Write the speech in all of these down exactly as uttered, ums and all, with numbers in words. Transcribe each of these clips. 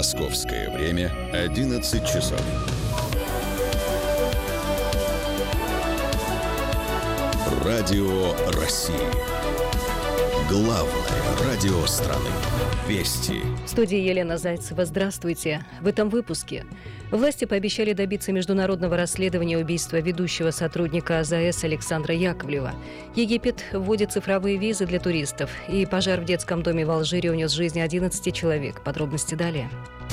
Московское время одиннадцать часов. Радио России. Главное радио страны. Вести. В студии Елена Зайцева. Здравствуйте. В этом выпуске. Власти пообещали добиться международного расследования убийства ведущего сотрудника АЗС Александра Яковлева. Египет вводит цифровые визы для туристов. И пожар в детском доме в Алжире унес жизни одиннадцати человек. Подробности далее.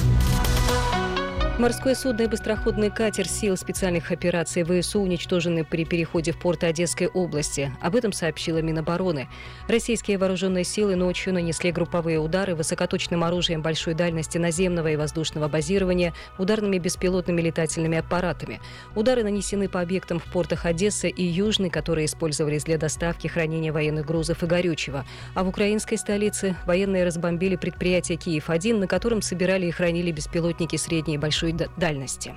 Морское судно и быстроходный катер сил специальных операций ВСУ уничтожены при переходе в порт Одесской области. Об этом сообщила Минобороны. Российские вооруженные силы ночью нанесли групповые удары высокоточным оружием большой дальности наземного и воздушного базирования, ударными беспилотными летательными аппаратами. Удары нанесены по объектам в портах Одессы и Южной, которые использовались для доставки, хранения военных грузов и горючего. А в украинской столице военные разбомбили предприятие Киев один, на котором собирали и хранили беспилотники средней и большой дальности.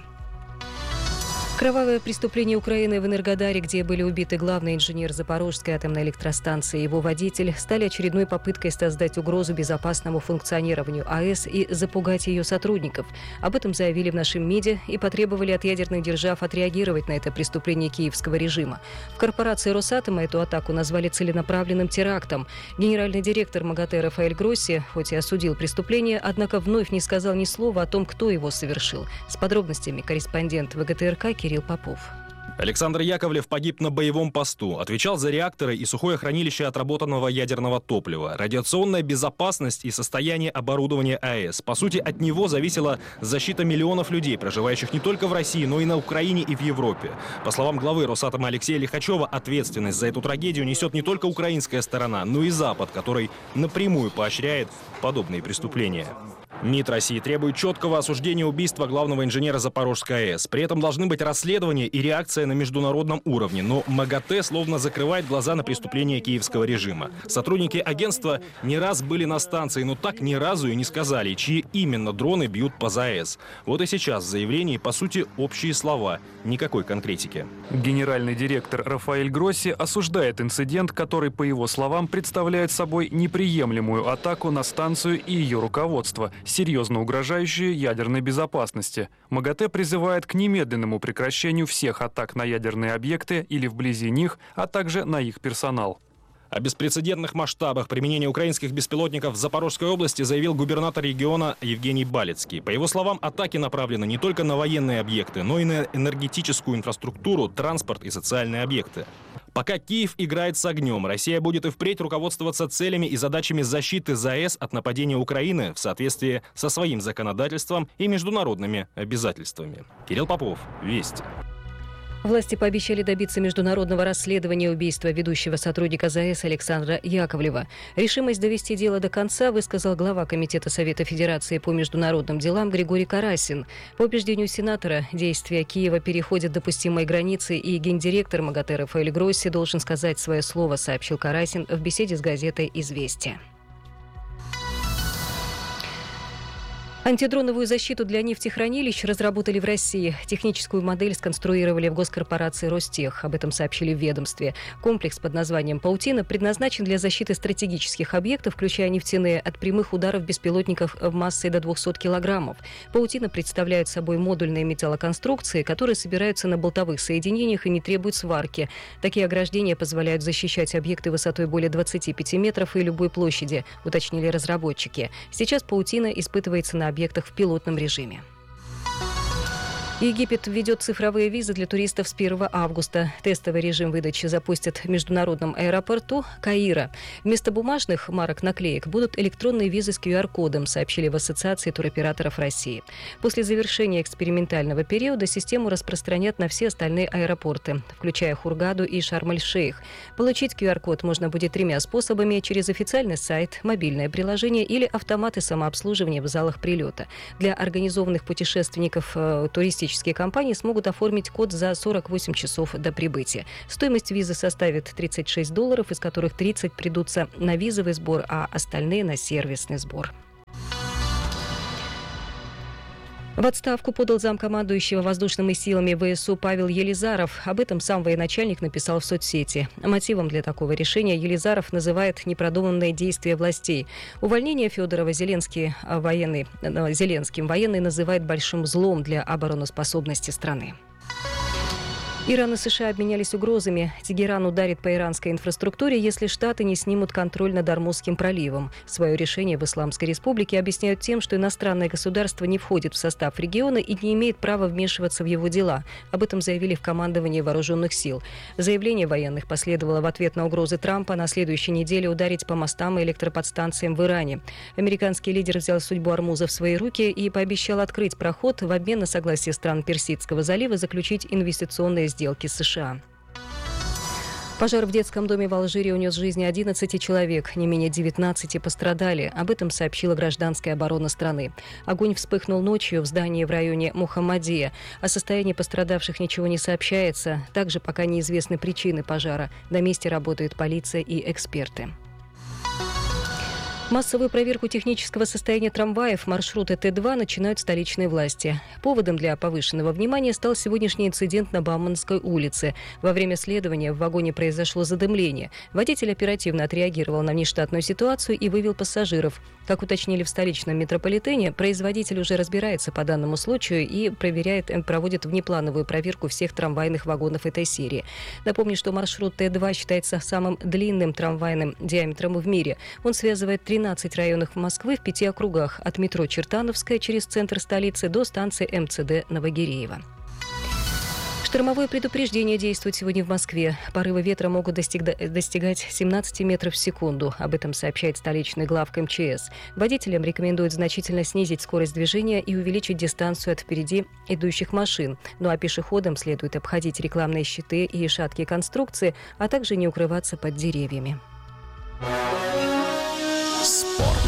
Кровавое преступление Украины в Энергодаре, где были убиты главный инженер Запорожской атомной электростанции и его водитель, стали очередной попыткой создать угрозу безопасному функционированию АЭС и запугать ее сотрудников. Об этом заявили в нашем МИДе и потребовали от ядерных держав отреагировать на это преступление киевского режима. В корпорации Росатома эту атаку назвали целенаправленным терактом. Генеральный директор МАГАТЭ Рафаэль Гросси, хоть и осудил преступление, однако вновь не сказал ни слова о том, кто его совершил. С подробностями корреспондент ВГТРК Кирилл Попов. Александр Яковлев погиб на боевом посту. Отвечал за реакторы и сухое хранилище отработанного ядерного топлива. Радиационная безопасность и состояние оборудования АЭС. По сути, от него зависела защита миллионов людей, проживающих не только в России, но и на Украине и в Европе. По словам главы Росатома Алексея Лихачева, ответственность за эту трагедию несет не только украинская сторона, но и Запад, который напрямую поощряет подобные преступления. МИД России требует четкого осуждения убийства главного инженера Запорожской АЭС. При этом должны быть расследования и реакция на международном уровне. Но МАГАТЭ словно закрывает глаза на преступления киевского режима. Сотрудники агентства не раз были на станции, но так ни разу и не сказали, чьи именно дроны бьют по ЗАЭС. Вот и сейчас в заявлении, по сути, общие слова, никакой конкретики. Генеральный директор Рафаэль Гросси осуждает инцидент, который, по его словам, представляет собой неприемлемую атаку на станцию и ее руководство, серьезно угрожающие ядерной безопасности. МАГАТЭ призывает к немедленному прекращению всех атак на ядерные объекты или вблизи них, а также на их персонал. О беспрецедентных масштабах применения украинских беспилотников в Запорожской области заявил губернатор региона Евгений Балицкий. По его словам, атаки направлены не только на военные объекты, но и на энергетическую инфраструктуру, транспорт и социальные объекты. Пока Киев играет с огнем, Россия будет и впредь руководствоваться целями и задачами защиты ЗАЭС от нападения Украины в соответствии со своим законодательством и международными обязательствами. Кирилл Попов, Вести. Власти пообещали добиться международного расследования убийства ведущего сотрудника ЗАЭС Александра Яковлева. Решимость довести дело до конца высказал глава Комитета Совета Федерации по международным делам Григорий Карасин. По убеждению сенатора, действия Киева переходят допустимые границы, и гендиректор МАГАТЭ Рафаэль Гросси должен сказать свое слово, сообщил Карасин в беседе с газетой «Известия». Антидроновую защиту для нефтехранилищ разработали в России. Техническую модель сконструировали в госкорпорации «Ростех». Об этом сообщили в ведомстве. Комплекс под названием «Паутина» предназначен для защиты стратегических объектов, включая нефтяные, от прямых ударов беспилотников массой до двухсот килограммов. «Паутина» представляет собой модульные металлоконструкции, которые собираются на болтовых соединениях и не требуют сварки. Такие ограждения позволяют защищать объекты высотой более двадцати пяти метров и любой площади, уточнили разработчики. Сейчас «Паутина» испытывается на объектах в пилотном режиме. Египет введет цифровые визы для туристов с первого августа. Тестовый режим выдачи запустят в международном аэропорту Каира. Вместо бумажных марок-наклеек будут электронные визы с ку ар кодом, сообщили в Ассоциации туроператоров России. После завершения экспериментального периода систему распространят на все остальные аэропорты, включая Хургаду и Шарм-эль-Шейх. Получить ку ар код можно будет тремя способами: через официальный сайт, мобильное приложение или автоматы самообслуживания в залах прилета. Для организованных путешественников туристических компании смогут оформить код за сорок восемь часов до прибытия. Стоимость визы составит тридцать шесть долларов, из которых тридцать придутся на визовый сбор, а остальные на сервисный сбор. В отставку подал замкомандующего воздушными силами ВСУ Павел Елизаров. Об этом сам военачальник написал в соцсети. Мотивом для такого решения Елизаров называет непродуманные действия властей. Увольнение Федорова Зеленский, военный, Зеленским военный называет большим злом для обороноспособности страны. Иран и США обменялись угрозами. Тегеран ударит по иранской инфраструктуре, если Штаты не снимут контроль над Ормузским проливом. Свое решение в Исламской Республике объясняют тем, что иностранное государство не входит в состав региона и не имеет права вмешиваться в его дела. Об этом заявили в командовании вооруженных сил. Заявление военных последовало в ответ на угрозы Трампа на следующей неделе ударить по мостам и электроподстанциям в Иране. Американский лидер взял судьбу Ормуза в свои руки и пообещал открыть проход в обмен на согласие стран Персидского залива заключить инвестиционные сделки. сделки с США. Пожар в детском доме в Алжире унес жизни одиннадцати человек, не менее девятнадцати пострадали. Об этом сообщила гражданская оборона страны. Огонь вспыхнул ночью в здании в районе Мухаммадия. О состоянии пострадавших ничего не сообщается. Также пока неизвестны причины пожара. На месте работает полиция и эксперты. Массовую проверку технического состояния трамваев маршрута Т два начинают столичные власти. Поводом для повышенного внимания стал сегодняшний инцидент на Бауманской улице. Во время следования в вагоне произошло задымление. Водитель оперативно отреагировал на внештатную ситуацию и вывел пассажиров. Как уточнили в столичном метрополитене, производитель уже разбирается по данному случаю и проверяет, проводит внеплановую проверку всех трамвайных вагонов этой серии. Напомню, что маршрут Т два считается самым длинным трамвайным диаметром в мире. Он связывает тринадцать районов Москвы в пяти округах от метро Чертановская через центр столицы до станции эм цэ дэ Новогиреево. Штормовое предупреждение действует сегодня в Москве. Порывы ветра могут достиг- достигать семнадцати метров в секунду. Об этом сообщает столичный главк эм че эс. Водителям рекомендуют значительно снизить скорость движения и увеличить дистанцию от впереди идущих машин. Ну а пешеходам следует обходить рекламные щиты и шаткие конструкции, а также не укрываться под деревьями. Спорт.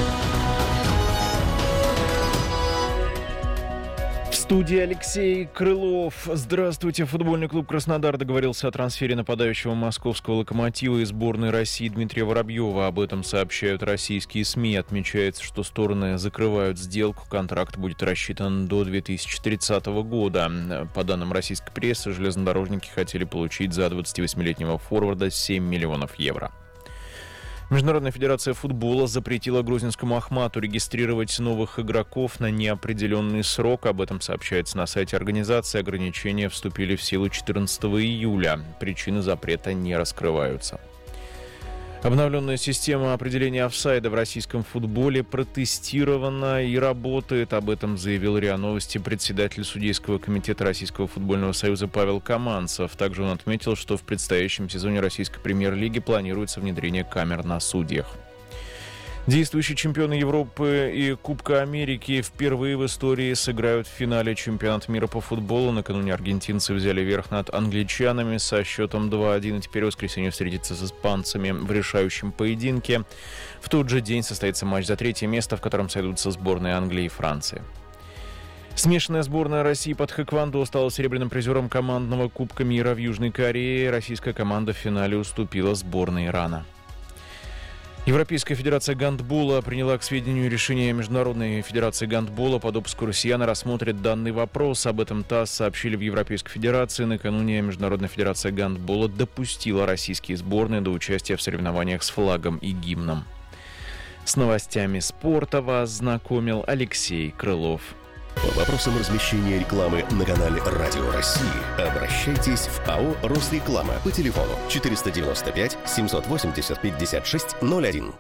В студии Алексей Крылов. Здравствуйте. Футбольный клуб «Краснодар» договорился о трансфере нападающего московского «Локомотива» и сборной России Дмитрия Воробьева. Об этом сообщают российские СМИ. Отмечается, что стороны закрывают сделку. Контракт будет рассчитан до две тысячи тридцатого года. По данным российской прессы, железнодорожники хотели получить за двадцативосьмилетнего форварда семь миллионов евро. Международная федерация футбола запретила грузинскому Ахмату регистрировать новых игроков на неопределенный срок. Об этом сообщается на сайте организации. Ограничения вступили в силу четырнадцатого июля. Причины запрета не раскрываются. Обновленная система определения офсайда в российском футболе протестирована и работает. Об этом заявил РИА Новости председатель судейского комитета Российского футбольного союза Павел Каманцев. Также он отметил, что в предстоящем сезоне российской премьер-лиги планируется внедрение камер на судьях. Действующие чемпионы Европы и Кубка Америки впервые в истории сыграют в финале чемпионата мира по футболу. Накануне аргентинцы взяли верх над англичанами со счетом два один. И теперь в воскресенье встретятся с испанцами в решающем поединке. В тот же день состоится матч за третье место, в котором сойдутся сборные Англии и Франции. Смешанная сборная России под хэквондо стала серебряным призером командного Кубка мира в Южной Корее. Российская команда в финале уступила сборной Ирана. Европейская федерация гандбола приняла к сведению решение Международной федерации гандбола. По допуску россиян рассмотрит данный вопрос. Об этом ТАСС сообщили в Европейской федерации. Накануне Международная федерация гандбола допустила российские сборные до участия в соревнованиях с флагом и гимном. С новостями спорта вас знакомил Алексей Крылов. По вопросам размещения рекламы на канале «Радио России» обращайтесь в АО «Росреклама» по телефону четыреста девяносто пять семьсот восемьдесят пятьдесят шесть ноль один.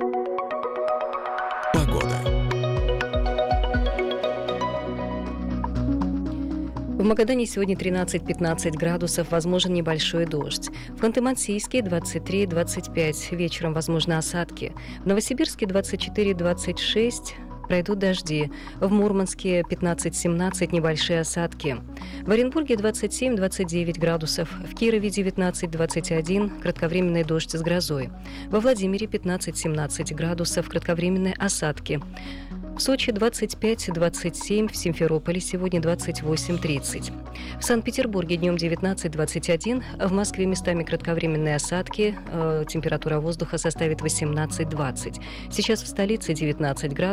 Погода. В Магадане сегодня тринадцать-пятнадцать градусов, возможен небольшой дождь. В Ханты-Мансийске двадцать три - двадцать пять, вечером возможны осадки. В Новосибирске двадцать четыре - двадцать шесть, пройдут дожди. В Мурманске пятнадцать-семнадцать, небольшие осадки. В Оренбурге двадцать семь - двадцать девять градусов. В Кирове девятнадцать - двадцать один, кратковременный дождь с грозой. Во Владимире пятнадцать - семнадцать градусов, кратковременные осадки. В Сочи двадцать пять - двадцать семь, в Симферополе сегодня двадцать восемь - тридцать. В Санкт-Петербурге днем девятнадцать - двадцать один, в Москве местами кратковременные осадки, э, температура воздуха составит восемнадцать - двадцать. Сейчас в столице девятнадцать градусов.